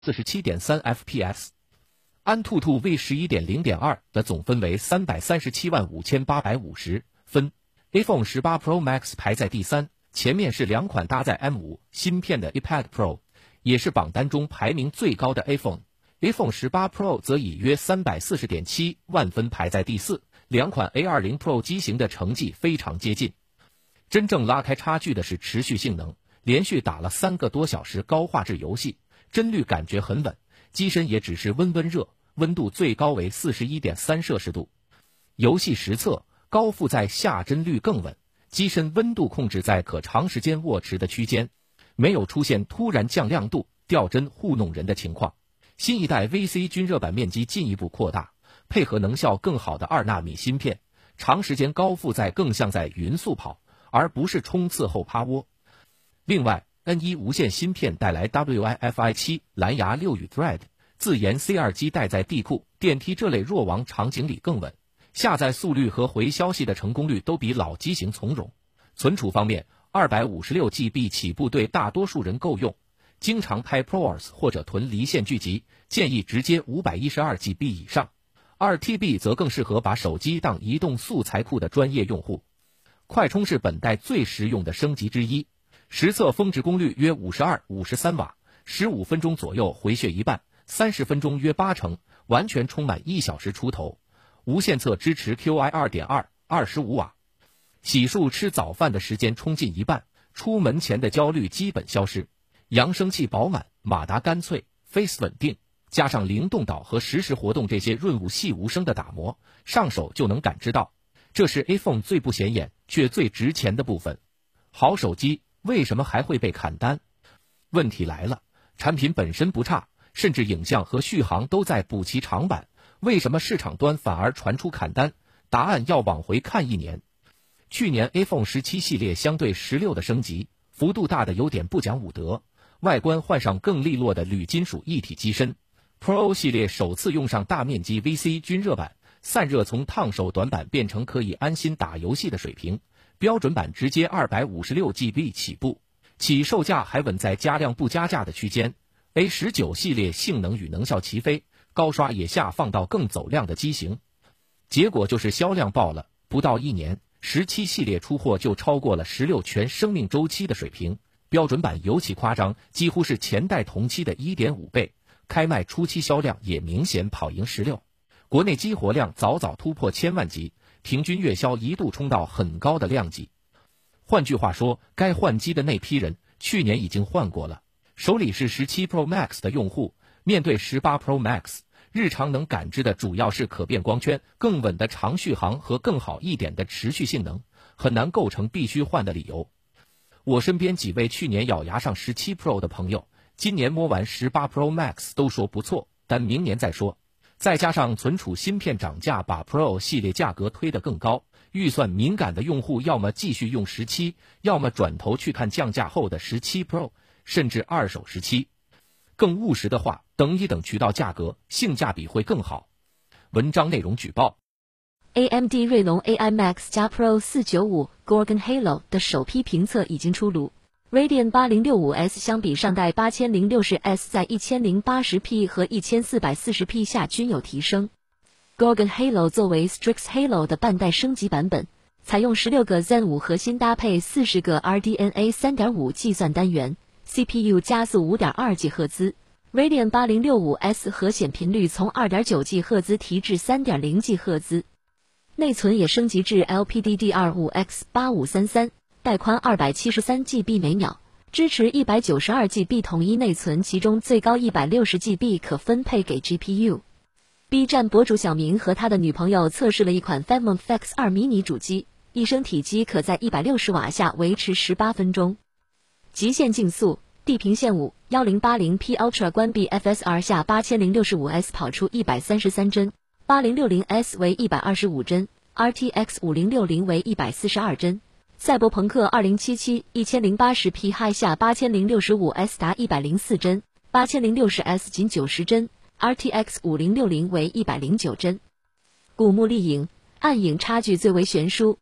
47.3 fps。安兔兔 V11.0.2 的总分为3375850分。iPhone 18 Pro Max 排在第3，前面是两款搭载 M5 芯片的 iPad Pro， 也是榜单中排名最高的 iPhone。iPhone 18 Pro 则以约340.7万分排在第4，两款 A20 Pro 机型的成绩非常接近。真正拉开差距的是持续性能，连续打了3个多小时高画质游戏，帧率感觉很稳，机身也只是温热，温度最高为 41.3 摄氏度。游戏实测，高负载下帧率更稳，机身温度控制在可长时间握持的区间，没有出现突然降亮度、掉帧糊弄人的情况。新一代 VC 均热板面积进一步扩大，配合能效更好的2纳米芯片，长时间高负载更像在匀速跑，而不是冲刺后趴窝。另外 N1 无线芯片带来 Wi-Fi 7蓝牙6与 Thread， 自研 C2 机带在地库、电梯这类弱网场景里更稳，下载速率和回消息的成功率都比老机型从容。存储方面 256GB 起步对大多数人够用，经常拍 ProRes 或者囤离线剧集，建议直接 512GB 以上。2TB 则更适合把手机当移动素材库的专业用户。快充是本代最实用的升级之一，实测峰值功率约52-53瓦，15分钟左右回血一半，30分钟约80%，完全充满1小时出头。无线测支持 QI 2.2 25瓦。洗漱吃早饭的时间充进一半，出门前的焦虑基本消失。扬声器饱满，马达干脆， Face 稳定，加上灵动岛和实时活动这些润物细无声的打磨，上手就能感知到。这是 iPhone 最不显眼却最值钱的部分。好手机为什么还会被砍单？问题来了，产品本身不差，甚至影像和续航都在补齐长板，为什么市场端反而传出砍单？答案要往回看1年。去年 iPhone 17系列相对16的升级，幅度大的有点不讲武德，外观换上更利落的铝金属一体机身。Pro 系列首次用上大面积 VC 均热板，散热从烫手短板变成可以安心打游戏的水平，标准版直接 256GB 起步，起售价还稳在加量不加价的区间。A19 系列性能与能效齐飞，高刷也下放到更走量的机型，结果就是销量爆了，不到1年，17系列出货就超过了16全生命周期的水平，标准版尤其夸张，几乎是前代同期的 1.5 倍，开卖初期销量也明显跑赢16。国内激活量早早突破1000万级，平均月销一度冲到很高的量级。换句话说，该换机的那批人去年已经换过了。手里是17 Pro Max 的用户，面对18 Pro Max， 日常能感知的主要是可变光圈、更稳的长续航和更好一点的持续性能，很难构成必须换的理由。我身边几位去年咬牙上17 Pro 的朋友，今年摸完18 Pro Max 都说不错，但明年再说。再加上存储芯片涨价，把 Pro 系列价格推得更高，预算敏感的用户要么继续用17，要么转头去看降价后的17 Pro， 甚至二手17。更务实的话，等一等渠道价格，性价比会更好。文章内容举报。 AMD 锐龙 AI Max 加 Pro 495 Gorgon Halo 的首批评测已经出炉。Radeon 8065S 相比上代 8060S 在 1080p 和 1440p 下均有提升。Gorgon Halo 作为 Strix Halo 的半代升级版本，采用16个 Zen 5核心搭配40个 RDNA 3.5 计算单元 ，CPU 加速 5.2GHz。Radeon 8065S 核显频率从 2.9GHz 提至 3.0GHz， 内存也升级至 LPDDR5X8533。带宽 273GB 每秒，支持 192GB 统一内存，其中最高 160GB 可分配给 GPU。B 站博主小明和他的女朋友测试了一款 Phantom Flex 2 mini 主机，一升体积可在160瓦下维持18分钟。极限竞速，地平线5 1080p Ultra 关闭 FSR 下 8065S 跑出133帧，8060S 为125帧 ，RTX 5060为142帧。赛博朋克2077 1080p High 下 8065S 达104帧，8060S 仅90帧 ，RTX 5060为109帧。古墓丽影，暗影差距最为悬殊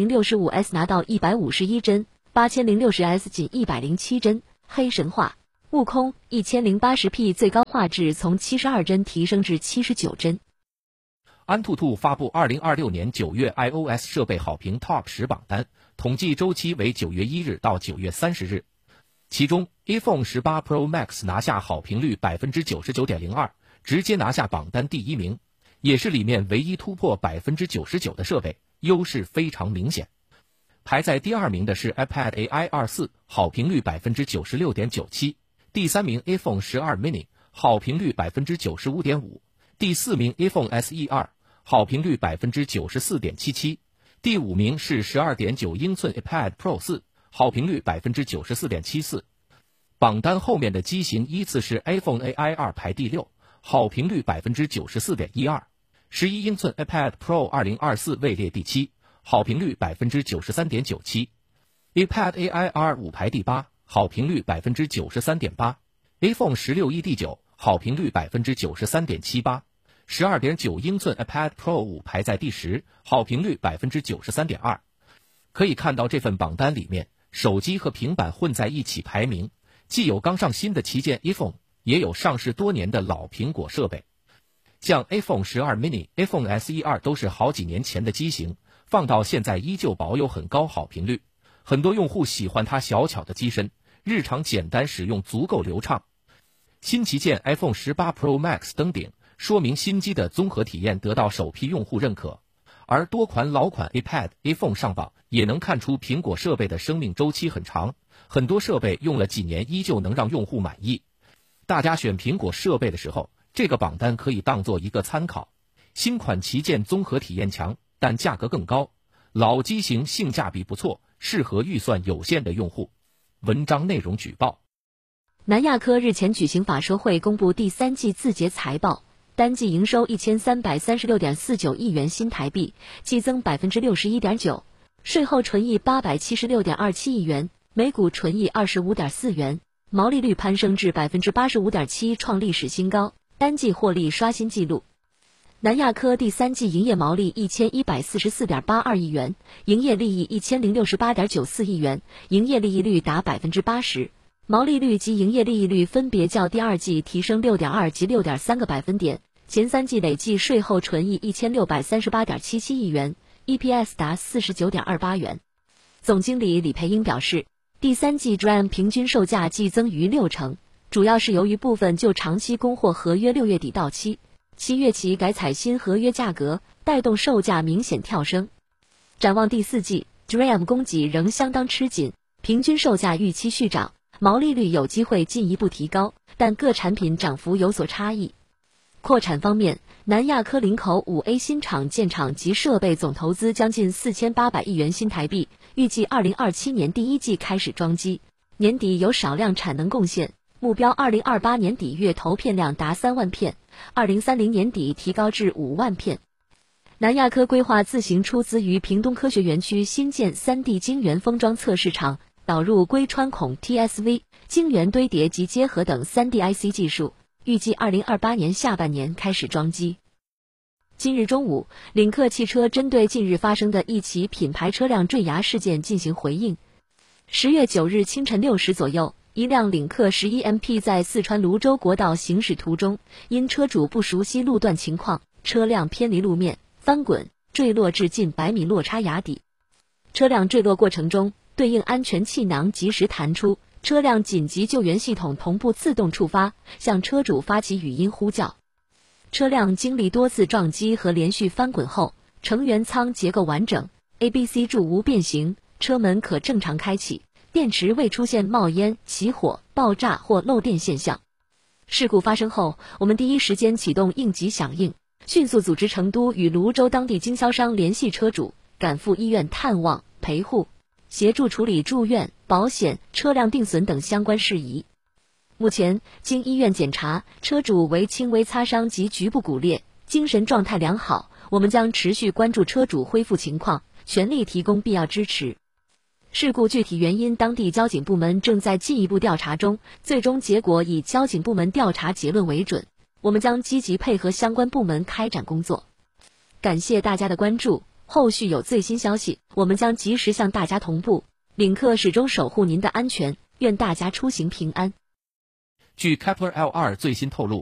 ，8065S 拿到151帧，8060S 仅107帧。黑神话， 悟空 1080p 最高画质从72帧提升至79帧。 安兔兔发布2026年9月 iOS 设备好评 Top 10榜单，统计周期为9月1日到9月30日。其中 iPhone 18 Pro Max 拿下好评率 99.02%， 直接拿下榜单第1名，也是里面唯一突破 99% 的设备，优势非常明显。排在第2名的是 iPad AI 24， 好评率 96.97%， 第3名 iPhone 12 mini， 好评率 95.5%， 第4名 iPhone SE 2， 好评率 94.77%， 第5名是 12.9 英寸 iPad Pro 4，好评率 94.74%， 榜单后面的机型依次是 iPhone AI 2排第6，好评率 94.12%， 11英寸 iPad Pro 2024位列第7，好评率 93.97%， iPad AI R5 排第8，好评率 93.8%， iPhone 16e 第9，好评率 93.78%， 12.9 英寸 iPad Pro 5排在第10，好评率 93.2%。 可以看到这份榜单里面，手机和平板混在一起排名，既有刚上新的旗舰 iPhone， 也有上市多年的老苹果设备。像 iPhone 12 mini、iPhone SE 2都是好几年前的机型，放到现在依旧保有很高好评率，很多用户喜欢它小巧的机身，日常简单使用足够流畅。新旗舰 iPhone 18 Pro Max 登顶，说明新机的综合体验得到首批用户认可，而多款老款 iPad、iPhone 上榜，也能看出苹果设备的生命周期很长，很多设备用了几年依旧能让用户满意。大家选苹果设备的时候，这个榜单可以当做一个参考。新款旗舰综合体验强，但价格更高，老机型性价比不错，适合预算有限的用户。文章内容举报。 南亚科日前举行法说会，公布第3季字节财报，单季营收 1336.49 亿元新台币，季增 61.9%， 税后纯益 876.27 亿元，每股纯益 25.4 元，毛利率攀升至 85.7%， 创历史新高，单季获利刷新纪录。南亚科第3季营业毛利 1144.82 亿元，营业利益 1068.94 亿元，营业利益率达 80%， 毛利率及营业利益率分别较第2季提升 6.2 及 6.3个百分点，前3季累计税后纯益 1638.77 亿元， EPS 达 49.28 元。总经理李培英表示，第3季 DRAM 平均售价季增逾60%，主要是由于部分旧长期供货合约6月底到期，7月起改采新合约价格，带动售价明显跳升。展望第4季 ，DRAM 供给仍相当吃紧，平均售价预期续涨，毛利率有机会进一步提高，但各产品涨幅有所差异。扩产方面，南亚科林口 5A 新厂建厂及设备总投资将近4800亿元新台币，预计2027年第1季开始装机，年底有少量产能贡献，目标2028年底月投片量达3万片，2030年底提高至5万片。南亚科规划自行出资于屏东科学园区新建 3D 晶圆封装测试场，导入硅穿孔 TSV、晶圆堆叠及结合等 3D IC 技术，预计2028年下半年开始装机。今日中午，领克汽车针对近日发生的一起品牌车辆坠崖事件进行回应。10月9日清晨6时左右，一辆领克 11MP 在四川泸州国道行驶途中，因车主不熟悉路段情况，车辆偏离路面，翻滚，坠落至近100米落差崖底。车辆坠落过程中，对应安全气囊及时弹出，车辆紧急救援系统同步自动触发，向车主发起语音呼叫。车辆经历多次撞击和连续翻滚后，成员舱结构完整 ，ABC 柱无变形，车门可正常开启，电池未出现冒烟、起火、爆炸或漏电现象。事故发生后，我们第一时间启动应急响应，迅速组织成都与泸州当地经销商联系车主，赶赴医院探望、陪护，协助处理住院、保险、车辆定损等相关事宜。目前，经医院检查，车主为轻微擦伤及局部骨裂，精神状态良好。我们将持续关注车主恢复情况，全力提供必要支持。事故具体原因，当地交警部门正在进一步调查中，最终结果以交警部门调查结论为准。我们将积极配合相关部门开展工作。感谢大家的关注，后续有最新消息，我们将及时向大家同步。领克始终守护您的安全，愿大家出行平安。 据 Kepler L2 最新透露，